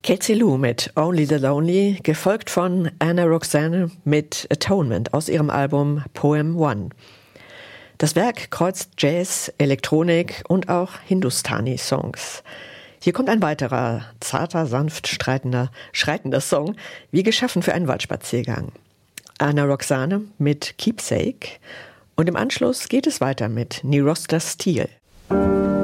Casey Lou mit Only the Lonely, gefolgt von Anna Roxanne mit Atonement aus ihrem Album Poem One. Das Werk kreuzt Jazz, Elektronik und auch Hindustani-Songs. Hier kommt ein weiterer, zarter, sanft schreitender Song, wie geschaffen für einen Waldspaziergang. Anna Roxanne mit Keepsake und im Anschluss geht es weiter mit Nirosta Steele.